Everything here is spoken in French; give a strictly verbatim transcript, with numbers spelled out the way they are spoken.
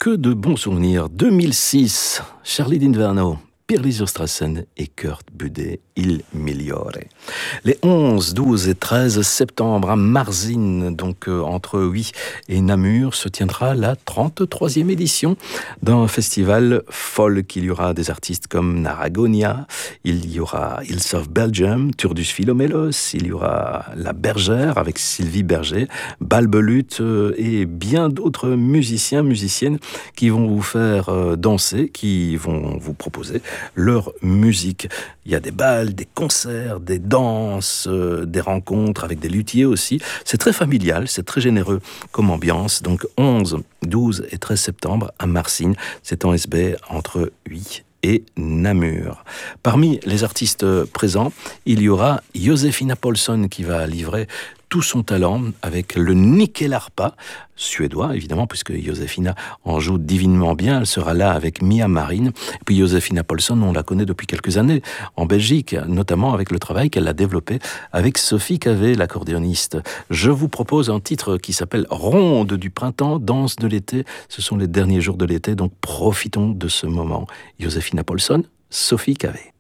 que de bons souvenirs. deux mille six, Charlie d'Inverno, Pirli Surstrassen et Kurt Budet, Il Migliore. Les onze, douze et treize septembre à Marzines, donc euh, entre Huy et Namur, se tiendra la trente-troisième édition d'un festival folk. Il y aura des artistes comme Naragonia, il y aura Hills of Belgium, Turdus Philomélos, il y aura La Bergère avec Sylvie Berger, Balbelut euh, et bien d'autres musiciens, musiciennes qui vont vous faire euh, danser, qui vont vous proposer leur musique. Il y a des bals, des concerts, des danses, euh, des rencontres avec des luthiers aussi. C'est très familial, c'est très généreux comme ambiance. Donc onze, douze et treize septembre à Marzines, c'est en S B entre Huy et Namur. Parmi les artistes présents, il y aura Josefina Paulsson qui va livrer tout son talent avec le nickelarpa suédois, évidemment, puisque Josefina en joue divinement bien. Elle sera là avec Mia Marin. Et puis Josefina Paulsson, on la connaît depuis quelques années en Belgique, notamment avec le travail qu'elle a développé avec Sophie Cavé, l'accordéoniste. Je vous propose un titre qui s'appelle Ronde du printemps, danse de l'été. Ce sont les derniers jours de l'été, donc profitons de ce moment. Josefina Paulsson, Sophie Cavé.